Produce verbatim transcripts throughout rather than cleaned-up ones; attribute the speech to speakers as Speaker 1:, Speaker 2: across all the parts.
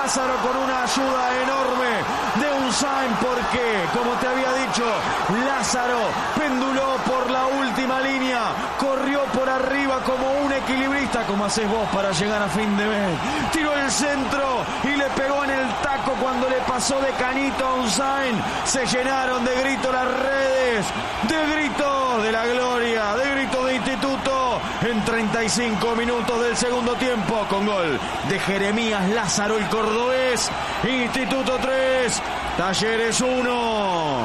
Speaker 1: Lázaro con una ayuda enorme de Unzain, porque, como te había dicho, Lázaro penduló por la última línea, corrió por arriba como un equilibrista, como haces vos para llegar a fin de mes. Tiró el centro y le pegó en el taco cuando le pasó de canito a Unzain. Se llenaron de gritos las redes, de gritos de la gloria, de gritos de Instituto, en treinta y cinco minutos del segundo tiempo, con gol de Jeremías Lázaro, el cordobés. Instituto tres, Talleres uno.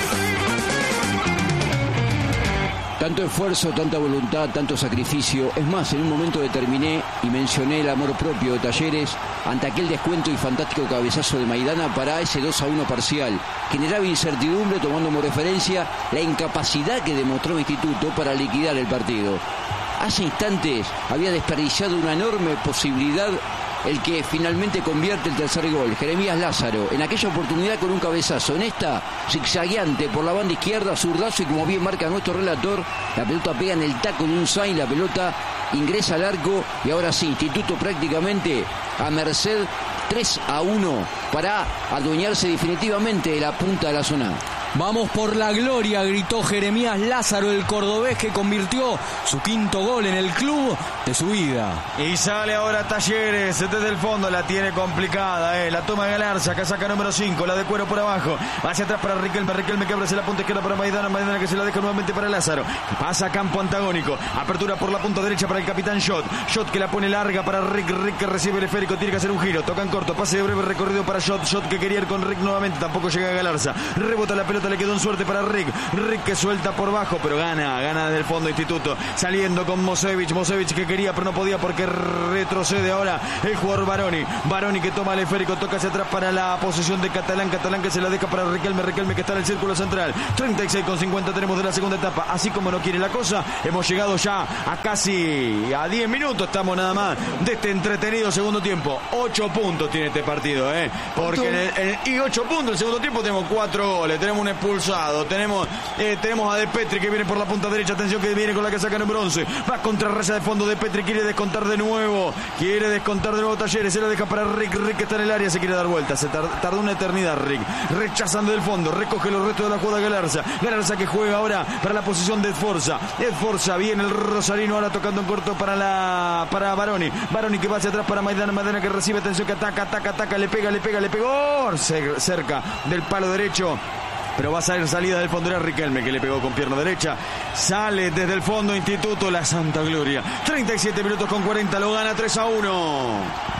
Speaker 2: Tanto esfuerzo, tanta voluntad, tanto sacrificio. Es más, en un momento determiné y mencioné el amor propio de Talleres ante aquel descuento y fantástico cabezazo de Maidana para ese dos a uno parcial. Generaba incertidumbre, tomando como referencia la incapacidad que demostró el Instituto para liquidar el partido. Hace instantes había desperdiciado una enorme posibilidad el que finalmente convierte el tercer gol, Jeremías Lázaro, en aquella oportunidad con un cabezazo. En esta, zigzagueante por la banda izquierda, zurdazo, y como bien marca nuestro relator, la pelota pega en el taco de Unzain, la pelota ingresa al arco, y ahora sí, Instituto prácticamente a merced, tres a uno, para adueñarse definitivamente de la punta de la zona.
Speaker 3: Vamos por la gloria, gritó Jeremías Lázaro, el cordobés, que convirtió su quinto gol en el club de su vida.
Speaker 1: Y sale ahora Talleres desde el fondo, la tiene complicada, eh. La toma Galarza, casaca número cinco, la de cuero por abajo, hacia atrás para Riquelme, Riquelme que abre hacia la punta izquierda para Maidana, Maidana que se la deja nuevamente para Lázaro, pasa a campo antagónico, apertura por la punta derecha para el capitán Shot, Shot que la pone larga para Rick, Rick que recibe el esférico, tiene que hacer un giro, toca en corto, pase de breve recorrido para Shot, Shot que quería ir con Rick nuevamente, tampoco llega a Galarza, rebota la pelota, le quedó en suerte para Rick, Rick que suelta por bajo, pero gana, gana desde el fondo Instituto, saliendo con Mosevich, Mosevich que quería pero no podía porque retrocede ahora el jugador Baroni, Baroni que toma el esférico, toca hacia atrás para la posición de Catalán, Catalán que se la deja para Riquelme, Riquelme que está en el círculo central, treinta y seis con cincuenta tenemos de la segunda etapa, así como no quiere la cosa, hemos llegado ya a casi a diez minutos, estamos nada más de este entretenido segundo tiempo, ocho puntos tiene este partido, eh, porque en el, en, y ocho puntos en el segundo tiempo tenemos cuatro goles, tenemos un expulsado, tenemos eh, tenemos a De Petri que viene por la punta derecha, atención que viene con la casaca número once, va contra raya de fondo, De Petri quiere descontar de nuevo, quiere descontar de nuevo Talleres, se la deja para Rick, Rick que está en el área, se quiere dar vuelta, se tar, tardó una eternidad Rick, rechazando del fondo, recoge los restos de la jugada Galarza, Galarza que juega ahora para la posición de Esforza, Esforza viene el rosarino ahora tocando en corto para la para Baroni, Baroni que va hacia atrás para Maidana, Maidana que recibe, atención que ataca, ataca, ataca, le pega, le pega, le pegó, cerca del palo derecho, pero va a salir salida del fondo, era Riquelme que le pegó con pierna derecha, sale desde el fondo Instituto, la Santa Gloria, treinta y siete minutos con cuarenta, lo gana tres a uno.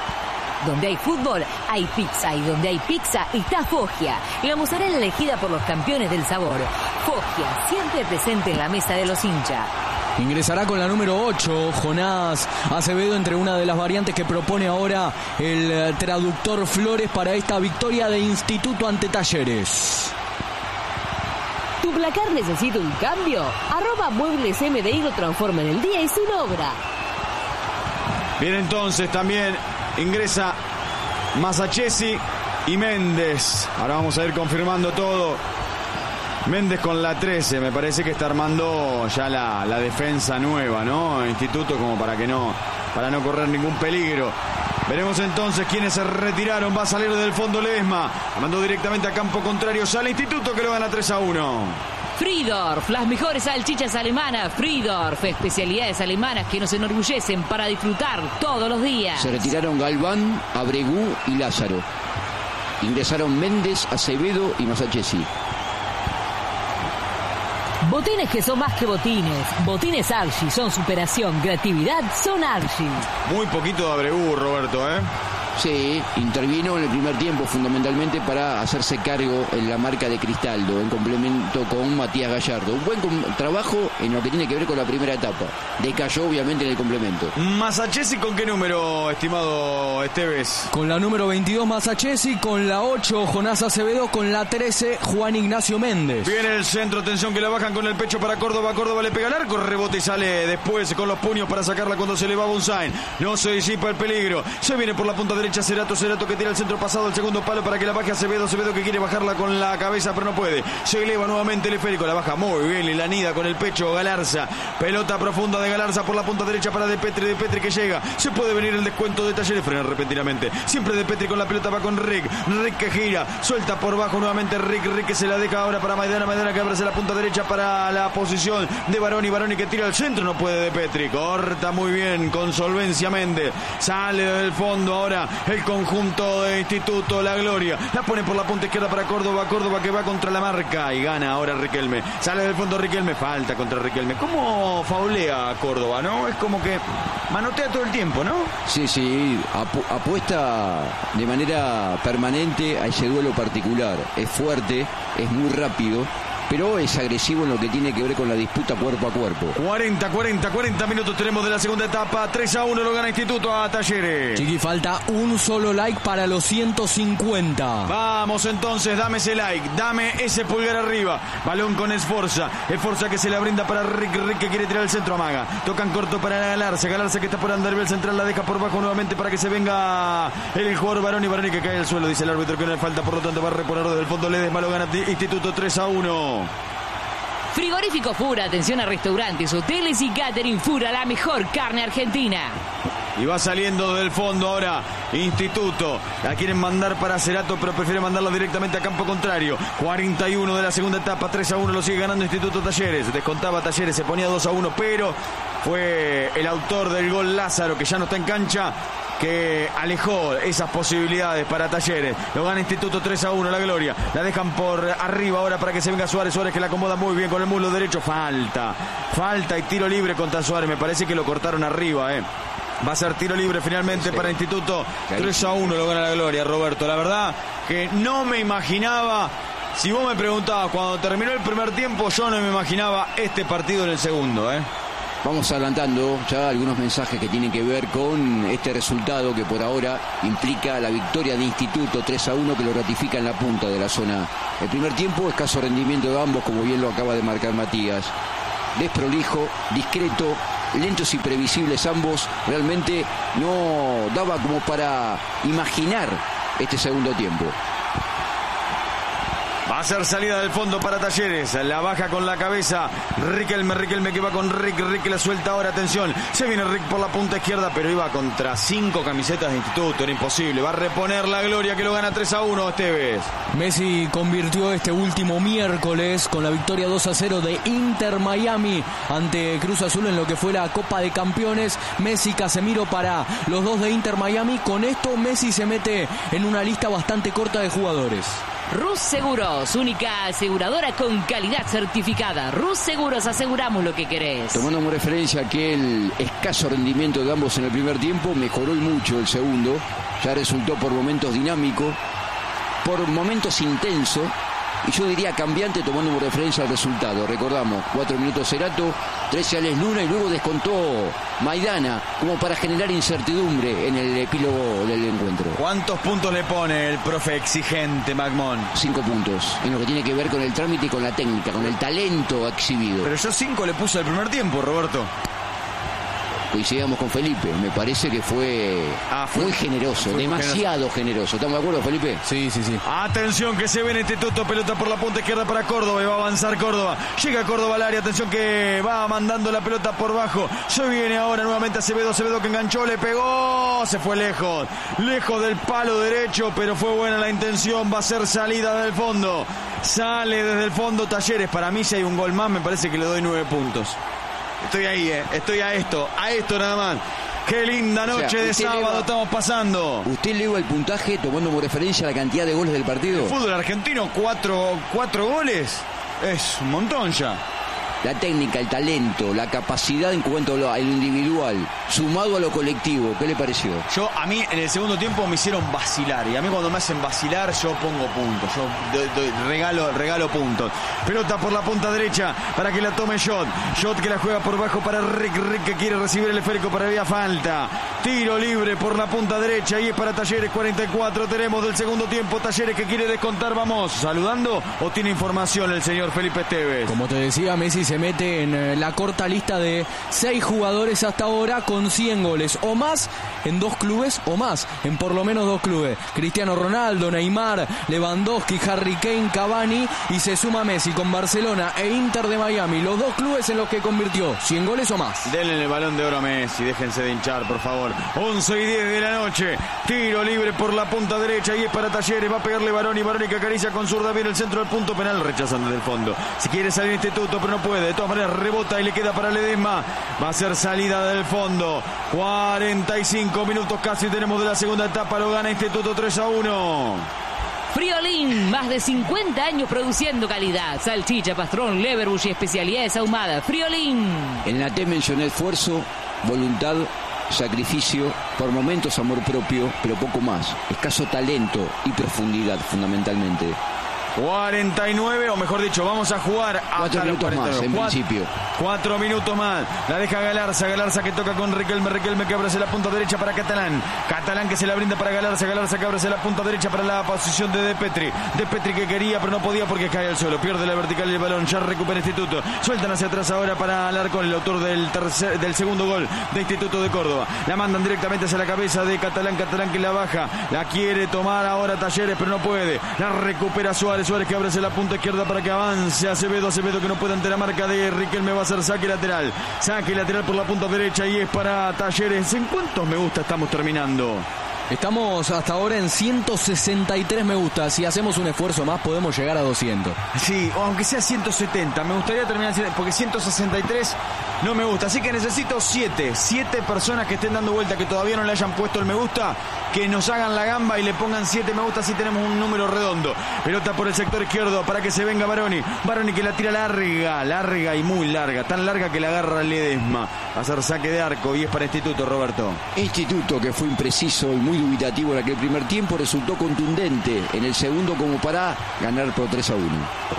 Speaker 4: Donde hay fútbol, hay pizza, y donde hay pizza está Foggia, la mozzarella elegida por los campeones del sabor. Foggia, siempre presente en la mesa de los hinchas.
Speaker 3: Ingresará con la número ocho, Jonás Acevedo, entre una de las variantes que propone ahora el traductor Flores para esta victoria de Instituto ante Talleres.
Speaker 4: ¿Tu placar necesita un cambio? Arroba Muebles M D I lo transforma en el día y sin obra.
Speaker 1: Bien, entonces también ingresa Masachesi y Méndez. Ahora vamos a ir confirmando todo. Méndez con la trece, me parece que está armando ya la, la defensa nueva, ¿no? Instituto, como para que no, para no correr ningún peligro. Veremos entonces quiénes se retiraron. Va a salir del fondo Ledesma, mandó directamente a campo contrario, sale Instituto que lo gana tres a uno.
Speaker 4: Friedorf, las mejores salchichas alemanas. Friedorf, especialidades alemanas que nos enorgullecen para disfrutar todos los días.
Speaker 2: Se retiraron Galván, Abregú y Lázaro. Ingresaron Méndez, Acevedo y Masachesi.
Speaker 4: Botines que son más que botines. Botines Archie son superación, creatividad, son Archie.
Speaker 1: Muy poquito de Abregú, Roberto, ¿eh?
Speaker 2: Sí, intervino en el primer tiempo fundamentalmente para hacerse cargo en la marca de Cristaldo, en complemento con Matías Gallardo. Un buen com- trabajo en lo que tiene que ver con la primera etapa. Decayó obviamente en el complemento.
Speaker 1: Masachesi, ¿con qué número, estimado Esteves?
Speaker 3: Con la número veintidós Masachesi, con la ocho Jonás Acevedo, con la trece Juan Ignacio Méndez.
Speaker 1: Viene el centro, atención que la bajan con el pecho para Córdoba, Córdoba le pega el arco, rebote y sale después con los puños para sacarla cuando se le va a Unzain. No se disipa el peligro, se viene por la punta derecha derecha Cerato, Cerato que tira el centro pasado al segundo palo para que la baje Acevedo, Acevedo que quiere bajarla con la cabeza pero no puede, se eleva nuevamente el esférico, la baja muy bien y la anida con el pecho Galarza, pelota profunda de Galarza por la punta derecha para De Petri, De Petri que llega, se puede venir el descuento de Talleres, frena repentinamente, siempre De Petri con la pelota, va con Rick, Rick que gira, suelta por bajo nuevamente Rick, Rick que se la deja ahora para Maidana, Maidana que abre la punta derecha para la posición de Baroni, Baroni que tira al centro, no puede De Petri, corta muy bien con solvencia Méndez, sale del fondo ahora el conjunto de Instituto La Gloria, la pone por la punta izquierda para Córdoba, Córdoba que va contra la marca y gana ahora Riquelme, sale del fondo Riquelme, falta contra Riquelme, ¿cómo faulea a Córdoba, no? Es como que manotea todo el tiempo, ¿no?
Speaker 2: Sí, sí, apu- apuesta de manera permanente a ese duelo particular, es fuerte, es muy rápido, pero es agresivo en lo que tiene que ver con la disputa cuerpo a cuerpo.
Speaker 1: cuarenta, cuarenta, cuarenta minutos tenemos de la segunda etapa. tres a uno lo gana Instituto a Talleres.
Speaker 3: Chiqui, falta un solo like para los ciento cincuenta.
Speaker 1: Vamos entonces, dame ese like, dame ese pulgar arriba. Balón con Esforza. Esforza que se la brinda para Rick, Rick que quiere tirar el centro, amaga. Tocan corto para Galarza. Galarza que está por andar el central, la deja por bajo nuevamente para que se venga el jugador Baroni. Baroni que cae al suelo, dice el árbitro que no le falta, por lo tanto va a reponer desde el fondo. Ledesma lo gana Instituto tres a uno.
Speaker 4: Frigorífico Fura, atención a restaurantes, hoteles y catering. Fura, la mejor carne argentina.
Speaker 1: Y va saliendo del fondo ahora Instituto. La quieren mandar para Cerato, pero prefiere mandarlo directamente a campo contrario. cuarenta y uno de la segunda etapa, tres a uno lo sigue ganando Instituto Talleres. Descontaba Talleres, se ponía dos a uno, pero fue el autor del gol Lázaro, que ya no está en cancha, que alejó esas posibilidades para Talleres. Lo gana Instituto tres a uno, La Gloria. La dejan por arriba ahora para que se venga Suárez. Suárez que la acomoda muy bien con el muslo derecho. Falta, falta y tiro libre contra Suárez. Me parece que lo cortaron arriba, eh. Va a ser tiro libre finalmente sí. Para Instituto. tres a uno lo gana La Gloria, Roberto. La verdad que no me imaginaba. Si vos me preguntabas cuando terminó el primer tiempo, yo no me imaginaba este partido en el segundo, eh.
Speaker 2: Vamos adelantando ya algunos mensajes que tienen que ver con este resultado que por ahora implica la victoria de Instituto tres a uno, que lo ratifica en la punta de la zona. El primer tiempo, escaso rendimiento de ambos, como bien lo acaba de marcar Matías. Desprolijo, discreto, lentos y previsibles ambos. Realmente no daba como para imaginar este segundo tiempo.
Speaker 1: Va a ser salida del fondo para Talleres. La baja con la cabeza Riquelme, Riquelme que va con Rick, Rick que la suelta ahora, atención. Se viene Rick por la punta izquierda, pero iba contra cinco camisetas de Instituto, era imposible. Va a reponer La Gloria que lo gana tres a uno, Esteves.
Speaker 3: Messi convirtió este último miércoles con la victoria dos a cero de Inter Miami ante Cruz Azul en lo que fue la Copa de Campeones. Messi, Casemiro para los dos de Inter Miami. Con esto Messi se mete en una lista bastante corta de jugadores.
Speaker 4: Rus Seguros, única aseguradora con calidad certificada. Rus Seguros, aseguramos lo que querés.
Speaker 2: Tomando como referencia aquel escaso rendimiento de ambos en el primer tiempo, mejoró y mucho el segundo. Ya resultó por momentos dinámico, por momentos intenso, y yo diría cambiante, tomando como referencia el resultado. Recordamos, cuatro minutos Cerato, trece Alex Luna y luego descontó Maidana, como para generar incertidumbre en el epílogo del encuentro.
Speaker 1: ¿Cuántos puntos le pone el profe exigente Magmón?
Speaker 2: Cinco puntos, en lo que tiene que ver con el trámite y con la técnica, con el talento exhibido.
Speaker 1: Pero yo cinco le puse al primer tiempo, Roberto.
Speaker 2: Coincidamos con Felipe, me parece que fue, ah, fue muy generoso, fue demasiado generoso. generoso. ¿Estamos de acuerdo, Felipe?
Speaker 3: Sí, sí, sí.
Speaker 1: Atención que se ve en Instituto, pelota por la punta izquierda para Córdoba y va a avanzar Córdoba. Llega Córdoba al área, atención que va mandando la pelota por bajo. Se viene ahora nuevamente Acevedo, Acevedo que enganchó, le pegó, se fue lejos, lejos del palo derecho, pero fue buena la intención, va a ser salida del fondo. Sale desde el fondo Talleres, para mí si hay un gol más me parece que le doy nueve puntos. Estoy ahí, eh. Estoy a esto, a esto nada más. Qué linda noche, o sea, de sábado eleva, estamos pasando.
Speaker 2: ¿Usted eleva el puntaje tomando como referencia la cantidad de goles del partido?
Speaker 1: El fútbol argentino, cuatro, cuatro goles, es un montón ya.
Speaker 2: La técnica, el talento, la capacidad en cuanto a lo individual, sumado a lo colectivo, ¿qué le pareció?
Speaker 1: Yo, a mí en el segundo tiempo me hicieron vacilar, y a mí cuando me hacen vacilar yo pongo puntos, yo doy, doy, regalo, regalo puntos. Pelota por la punta derecha para que la tome Shot, Shot que la juega por bajo para Rick, Rick que quiere recibir el esférico para vía falta. Tiro libre por la punta derecha y es para Talleres. Cuarenta y cuatro tenemos del segundo tiempo. Talleres que quiere descontar, vamos, saludando o tiene información el señor Felipe Esteves.
Speaker 3: Como te decía, Messi se mete en la corta lista de seis jugadores hasta ahora con con cien goles o más en dos clubes o más, en por lo menos dos clubes. Cristiano Ronaldo, Neymar, Lewandowski, Harry Kane, Cavani, y se suma Messi con Barcelona e Inter de Miami, los dos clubes en los que convirtió cien goles o más.
Speaker 1: Denle el balón de oro a Messi, déjense de hinchar, por favor. once y diez de la noche, tiro libre por la punta derecha y es para Talleres, va a pegarle Baroni, Baroni que acaricia con zurda bien el centro del punto penal, rechazan desde el fondo. Si quiere salir Instituto, pero no puede, de todas maneras rebota y le queda para Ledesma, va a ser salida del fondo. cuarenta y cinco minutos casi tenemos de la segunda etapa, lo gana Instituto tres a uno.
Speaker 4: Friolín, más de cincuenta años produciendo calidad. Salchicha, pastrón, leverbush y especialidades ahumadas. Friolín.
Speaker 2: En la T mencioné esfuerzo, voluntad, sacrificio, por momentos amor propio, pero poco más. Escaso talento y profundidad, fundamentalmente.
Speaker 1: cuarenta y nueve, o mejor dicho, vamos a jugar
Speaker 2: cuatro minutos más, en
Speaker 1: cuatro,
Speaker 2: principio.
Speaker 1: Cuatro minutos más. La deja Galarza, Galarza que toca con Riquelme, Riquelme que abre la punta derecha para Catalán. Catalán que se la brinda para Galarza, Galarza que abre la punta derecha para la posición de De Petri. De Petri que quería, pero no podía porque cae al suelo. Pierde la vertical y el balón, ya recupera Instituto. Sueltan hacia atrás ahora para Alarcón, el autor del, tercer, del segundo gol de Instituto de Córdoba. La mandan directamente hacia la cabeza de Catalán, Catalán que la baja. La quiere tomar ahora Talleres, pero no puede. La recupera Suárez, Suárez que abre la punta izquierda para que avance Acevedo, Acevedo que no puede ante la marca de Riquelme, va a hacer saque lateral, saque lateral por la punta derecha y es para Talleres. ¿En cuántos me gusta estamos terminando?
Speaker 3: Estamos hasta ahora en ciento sesenta y tres me gusta. Si hacemos un esfuerzo más podemos llegar a doscientos.
Speaker 1: Sí, o aunque sea ciento setenta. Me gustaría terminar porque ciento sesenta y tres no me gusta. Así que necesito siete. siete personas que estén dando vuelta, que todavía no le hayan puesto el me gusta, que nos hagan la gamba y le pongan siete me gusta. Así tenemos un número redondo. Pelota por el sector izquierdo para que se venga Baroni. Baroni que la tira larga, larga y muy larga. Tan larga que la agarra Ledesma. Va a ser saque de arco y es para Instituto, Roberto.
Speaker 2: Instituto que fue impreciso y muy dubitativo en aquel primer tiempo, resultó contundente en el segundo como para ganar por tres a uno.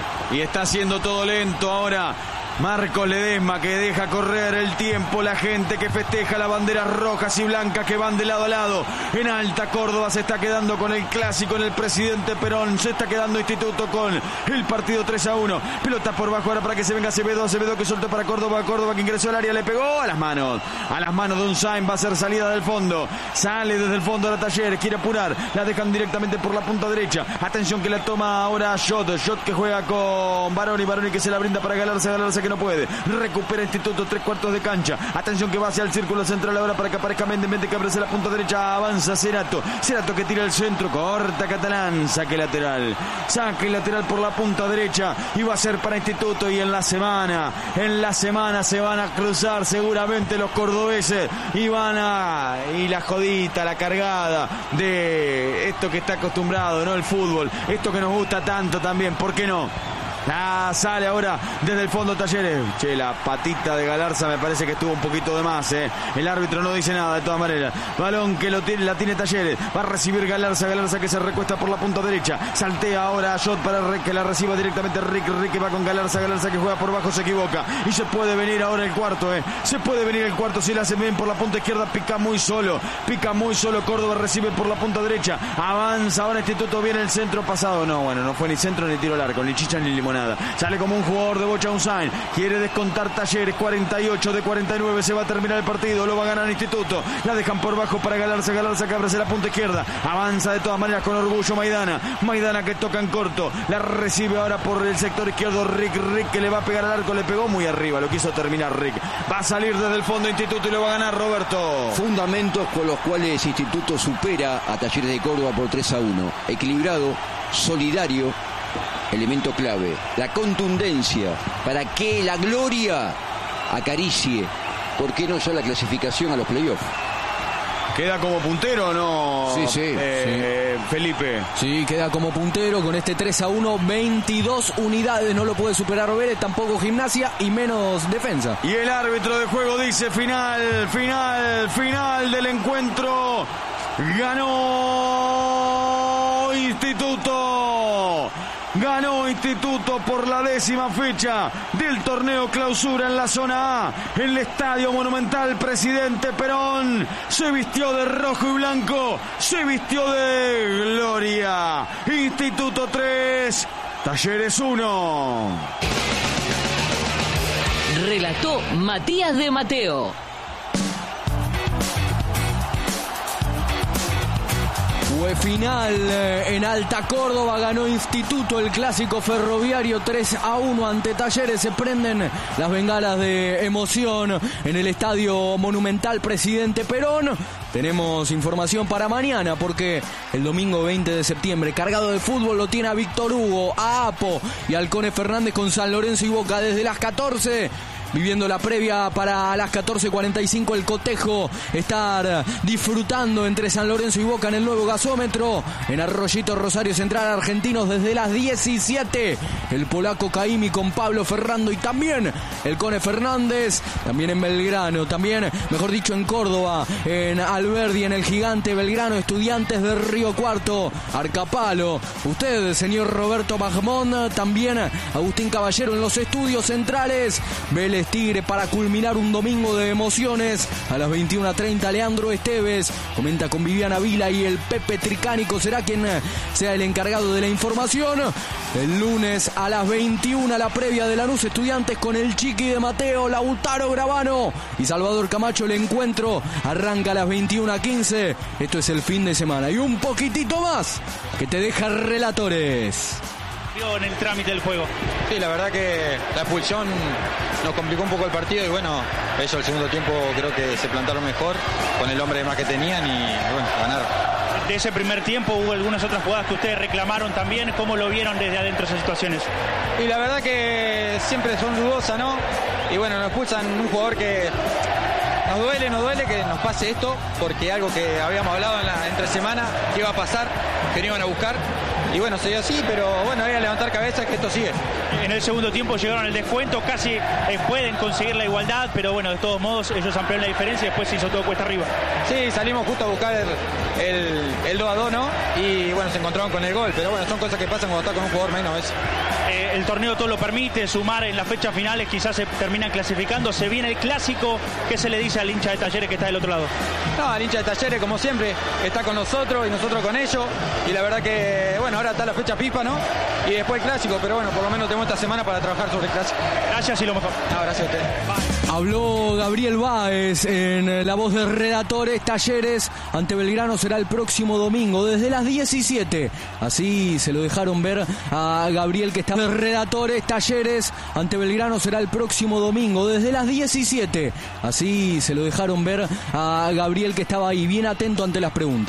Speaker 1: Y está haciendo todo lento ahora Marcos Ledesma, que deja correr el tiempo, la gente que festeja las banderas rojas y blancas que van de lado a lado. En Alta Córdoba se está quedando con el clásico en el Presidente Perón, se está quedando Instituto con el partido tres a uno. Pelota por bajo ahora para que se venga Acevedo, Acevedo que soltó para Córdoba, Córdoba que ingresó al área, le pegó a las manos, a las manos de Unzain, va a ser salida del fondo, sale desde el fondo de la Talleres, quiere apurar, la dejan directamente por la punta derecha. Atención que la toma ahora Shot, Shot que juega con Baroni, Baroni que se la brinda para Galarza, Galarza que no puede, recupera Instituto tres cuartos de cancha. Atención que va hacia el círculo central ahora para que aparezca Méndez, Méndez que abre la punta derecha, avanza Cerato, Cerato que tira el centro, corta Catalán, saque lateral, saque lateral por la punta derecha y va a ser para Instituto. Y en la semana, en la semana se van a cruzar seguramente los cordobeses y van a, y la jodita, la cargada de esto que está acostumbrado, ¿no? El fútbol, esto que nos gusta tanto también, ¿por qué no? Ah, sale ahora desde el fondo Talleres. Che, la patita de Galarza me parece que estuvo un poquito de más, eh. El árbitro no dice nada de todas maneras. Balón que lo tiene, la tiene Talleres. Va a recibir Galarza, Galarza que se recuesta por la punta derecha. Saltea ahora a Shot para que la reciba directamente Rick. Rick que va con Galarza, Galarza que juega por bajo, se equivoca. Y se puede venir ahora el cuarto, eh. Se puede venir el cuarto si la hace bien por la punta izquierda. Pica muy solo, pica muy solo Córdoba, recibe por la punta derecha. Avanza ahora Instituto, viene el centro pasado. No, bueno, no fue ni centro ni tiro al arco, ni chicha ni limonada. Sale como un jugador de Bocha Unzain. Quiere descontar Talleres. cuarenta y ocho de cuarenta y nueve. Se va a terminar el partido. Lo va a ganar Instituto. La dejan por bajo para Galarza. Galarza que abre la punta izquierda. Avanza de todas maneras con orgullo Maidana. Maidana que toca en corto. La recibe ahora por el sector izquierdo Rick. Rick que le va a pegar al arco. Le pegó muy arriba. Lo quiso terminar Rick. Va a salir desde el fondo Instituto y lo va a ganar Roberto.
Speaker 2: Fundamentos con los cuales Instituto supera a Talleres de Córdoba por tres a uno. Equilibrado, solidario. Elemento clave, la contundencia para que la gloria acaricie, ¿por qué no ya la clasificación a los playoffs?
Speaker 1: ¿Queda como puntero o no?
Speaker 3: Sí, sí,
Speaker 1: eh,
Speaker 3: sí.
Speaker 1: Felipe.
Speaker 3: Sí, queda como puntero con este tres a uno, veintidós unidades, no lo puede superar Vélez, tampoco Gimnasia y menos Defensa.
Speaker 1: Y el árbitro de juego dice final, final, final del encuentro. Ganó Instituto. Ganó Instituto por la décima fecha del torneo clausura en la zona A. En el Estadio Monumental Presidente Perón se vistió de rojo y blanco, se vistió de gloria. Instituto tres, Talleres uno.
Speaker 4: Relató Matías de Mateo.
Speaker 3: Fue final en Alta Córdoba, ganó Instituto el clásico ferroviario tres a uno ante Talleres. Se prenden las bengalas de emoción en el Estadio Monumental Presidente Perón. Tenemos información para mañana porque el domingo veinte de septiembre, cargado de fútbol, lo tiene a Víctor Hugo, a Apo y al Cone Fernández con San Lorenzo y Boca desde las catorce. Viviendo la previa para las catorce cuarenta y cinco, el cotejo estar disfrutando entre San Lorenzo y Boca en el nuevo gasómetro. En Arroyito, Rosario Central, Argentinos desde las diecisiete. El polaco Caimi con Pablo Ferrando y también el Cone Fernández. También en Belgrano, también, mejor dicho, en Córdoba, en Alberdi, en el Gigante Belgrano, Estudiantes de Río Cuarto, Arcapalo. Usted, señor Roberto Magmón, también Agustín Caballero en los estudios centrales. Vélez Tigre para culminar un domingo de emociones. A las veintiuna treinta, Leandro Esteves comenta con Viviana Vila y el Pepe Tricánico será quien sea el encargado de la información. El lunes a las veintiuna, la previa de Lanús Estudiantes con el Chiqui de Mateo, Lautaro Gravano y Salvador Camacho. El encuentro arranca a las veintiuna quince. Esto es el fin de semana y un poquitito más que te deja Relatores.
Speaker 5: En el trámite del juego.
Speaker 6: Sí, la verdad que la expulsión nos complicó un poco el partido y bueno, ellos el segundo tiempo creo que se plantaron mejor con el hombre más que tenían y bueno, ganaron.
Speaker 5: De ese primer tiempo hubo algunas otras jugadas que ustedes reclamaron también. ¿Cómo lo vieron desde adentro esas situaciones?
Speaker 6: Y la verdad que siempre son dudosas, ¿no? Y bueno, nos expulsan un jugador que nos duele, nos duele que nos pase esto, porque algo que habíamos hablado en la entre semana, que iba a pasar, que no iban a buscar. Y bueno, se dio así, pero bueno, hay que levantar cabeza que esto sigue.
Speaker 5: En el segundo tiempo llegaron al descuento, casi eh, pueden conseguir la igualdad, pero bueno, de todos modos ellos ampliaron la diferencia y después se hizo todo cuesta arriba.
Speaker 6: Sí, salimos justo a buscar el, el, el dos a dos, ¿no? Y bueno, se encontraron con el gol, pero bueno, son cosas que pasan cuando está con un jugador menos a veces.
Speaker 5: Eh, el torneo todo lo permite, sumar en las fechas finales, quizás se terminan clasificando. Se viene el clásico, ¿qué se le dice al hincha de Talleres que está del otro lado?
Speaker 6: No, al hincha de Talleres, como siempre, está con nosotros y nosotros con ellos. Y la verdad que, bueno, ahora está la fecha FIFA, ¿no? Y después el clásico, pero bueno, por lo menos tenemos esta semana para trabajar sobre el clásico.
Speaker 5: Gracias y lo mejor.
Speaker 6: No, gracias a ustedes.
Speaker 5: Bye.
Speaker 3: Habló Gabriel Báez en La Voz de Relatores. Talleres ante Belgrano será el próximo domingo desde las diecisiete. Así se lo dejaron ver a Gabriel, que está en Relatores. Talleres ante Belgrano será el próximo domingo desde las diecisiete. Así se lo dejaron ver a Gabriel, que estaba ahí bien atento ante las preguntas.